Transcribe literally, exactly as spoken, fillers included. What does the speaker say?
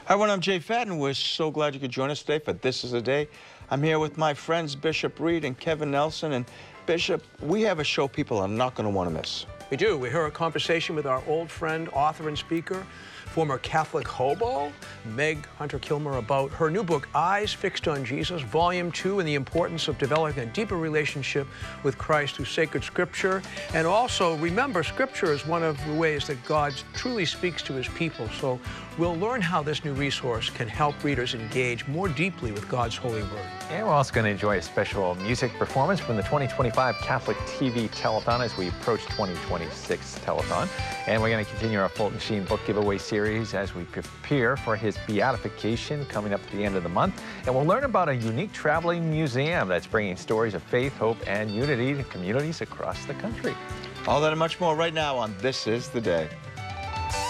Hi, everyone. I'm Jay Fadden. We're so glad you could join us today for This Is a Day. I'm here with my friends Bishop Reed and Kevin Nelson. And Bishop, we have a show people are not going to want to miss. We do. We heard a conversation with our old friend, author and speaker, former Catholic hobo, Meg Hunter Kilmer, about her new book, Eyes Fixed on Jesus, Volume two, and the importance of developing a deeper relationship with Christ through sacred Scripture. And also, remember, Scripture is one of the ways that God truly speaks to his people. So we'll learn how this new resource can help readers engage more deeply with God's holy word. And we're also going to enjoy a special music performance from the twenty twenty-five Catholic T V Telethon as we approach twenty twenty-six Telethon. And we're going to continue our Fulton Sheen book giveaway series as we prepare for his beatification coming up at the end of the month. And we'll learn about a unique traveling museum that's bringing stories of faith, hope, and unity to communities across the country. All that and much more right now on This Is the Day.